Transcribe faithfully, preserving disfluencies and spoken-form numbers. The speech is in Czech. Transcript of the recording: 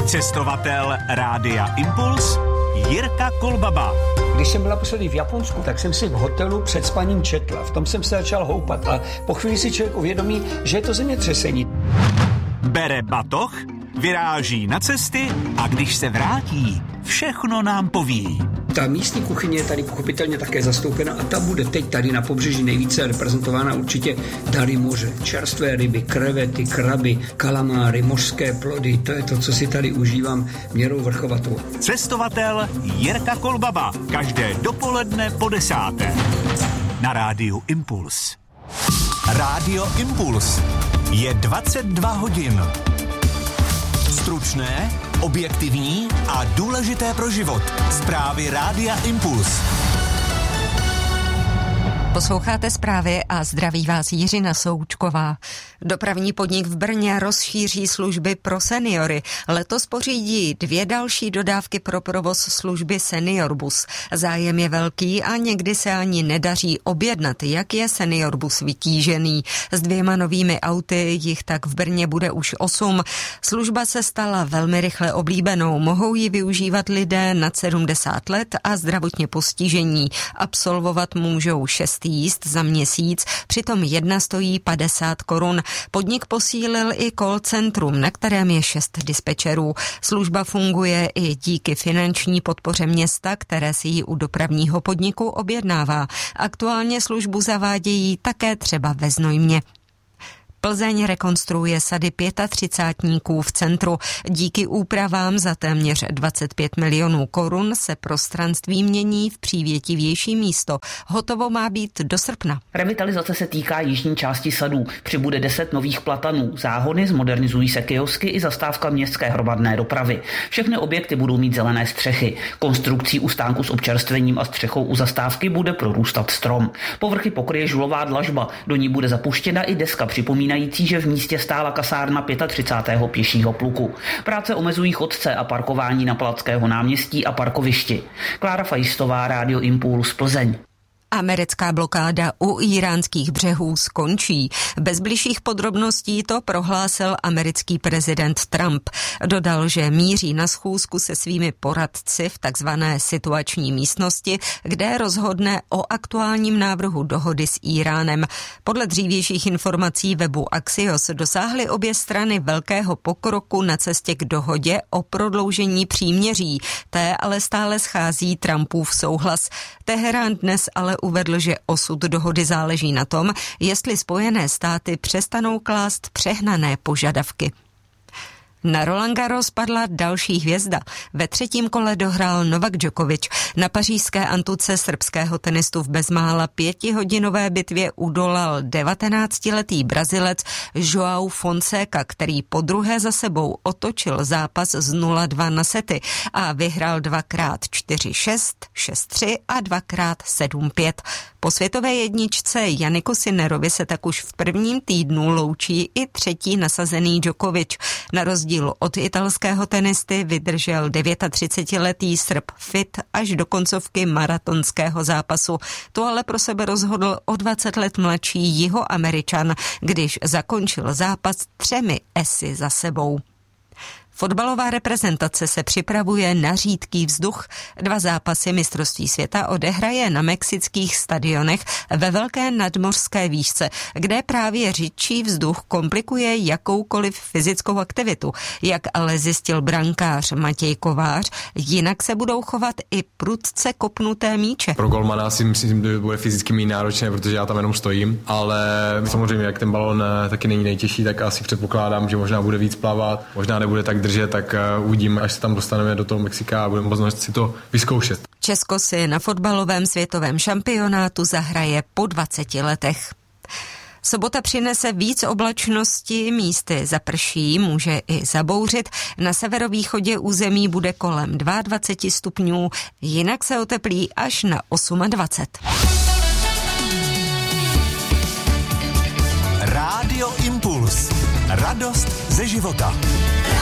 Cestovatel Rádia Impuls Jirka Kolbaba. Když jsem byla poslední v Japonsku, tak jsem si v hotelu před spaním četla. V tom jsem se začal houpat a po chvíli si člověk uvědomí, že je to zemětřesení. Bere batoh, vyráží na cesty a když se vrátí, všechno nám poví. Ta místní kuchyně je tady pochopitelně také zastoupena a ta bude teď tady na pobřeží nejvíce reprezentována určitě dary moře. Čerstvé ryby, krevety, kraby, kalamáry, mořské plody, to je to, co si tady užívám měrou vrchovatou. Cestovatel Jirka Kolbaba. Každé dopoledne po desáté. Na Rádiu Impuls. Rádio Impuls. Je dvacet dva hodin. Stručné, objektivní a důležité pro život. Zprávy Rádia Impuls. Posloucháte zprávy a zdraví vás Jiřina Součková. Dopravní podnik v Brně rozšíří služby pro seniory. Letos pořídí dvě další dodávky pro provoz služby Seniorbus. Zájem je velký a někdy se ani nedaří objednat, jak je Seniorbus vytížený. S dvěma novými auty jich tak v Brně bude už osm. Služba se stala velmi rychle oblíbenou. Mohou ji využívat lidé nad sedmdesát let a zdravotně postižení. Absolvovat můžou šest jízd za měsíc, přitom jedna stojí padesát korun. Podnik posílil i call centrum, na kterém je šest dispečerů. Služba funguje i díky finanční podpoře města, které si ji u dopravního podniku objednává. Aktuálně službu zavádějí také třeba ve Znojmě. Plzeň rekonstruuje sady třicátníků v centru. Díky úpravám za téměř dvacet pět milionů korun se prostranství mění v přívětivější místo. Hotovo má být do srpna. Revitalizace se týká jižní části sadů. Přibude deset nových platanů. Záhony, zmodernizují se kiosky i zastávka městské hromadné dopravy. Všechny objekty budou mít zelené střechy. Konstrukcí u stánku s občerstvením a střechou u zastávky bude prorůstat strom. Povrchy pokryje žulová dlažba. Do ní bude zapuštěna i deska připomínající, že v místě stála kasárna třicátého pátého pěšího pluku. Práce omezují chodce a parkování na Palackého náměstí a parkovišti. Klára Fajstová, Rádio Impuls, Plzeň. Americká blokáda u íránských břehů skončí. Bez bližších podrobností to prohlásil americký prezident Trump. Dodal, že míří na schůzku se svými poradci v takzvané situační místnosti, kde rozhodne o aktuálním návrhu dohody s Íránem. Podle dřívějších informací webu Axios dosáhly obě strany velkého pokroku na cestě k dohodě o prodloužení příměří. Té ale stále schází Trumpův souhlas. Teherán dnes ale uvedl, že osud dohody záleží na tom, jestli Spojené státy přestanou klást přehnané požadavky. Na Roland Garros padla další hvězda. Ve třetím kole dohrál Novak Djokovic. Na pařížské antuce srbského tenistu v bezmála pětihodinové bitvě udolal devatenáctiletý Brazilec João Fonseca, který podruhé za sebou otočil zápas z nula dva na sety a vyhrál dvakrát čtyři šest, šest tři a dvakrát sedm pět. Po světové jedničce Janiku Sinnerovi se tak už v prvním týdnu loučí i třetí nasazený Djokovic. Na rozdíl od italského tenisty vydržel třicetidevětiletý Srb fit až do koncovky maratonského zápasu. To ale pro sebe rozhodl o dvacet let mladší Jihoameričan, když zakončil zápas třemi esy za sebou. Fotbalová reprezentace se připravuje na řídký vzduch. Dva zápasy mistrovství světa odehraje na mexických stadionech ve velké nadmořské výšce, kde právě řidčí vzduch komplikuje jakoukoliv fyzickou aktivitu. Jak ale zjistil brankář Matěj Kovář, jinak se budou chovat i prudce kopnuté míče. Pro golmana si myslím, že bude fyzicky méně náročné, protože já tam jenom stojím, ale samozřejmě jak ten balon taky není nejtěžší, tak asi předpokládám, že možná bude víc plavat, možná nebude tak držet, tak uvidíme, až se tam dostaneme do toho Mexika a budeme možnost si to vyzkoušet. Česko si na fotbalovém světovém šampionátu zahraje po dvaceti letech. Sobota přinese víc oblačnosti, místy zaprší, může i zabouřit. Na severovýchodě území bude kolem dvacet dva stupňů, jinak se oteplí až na dvacet osm. Rádio Impuls. Radost ze života.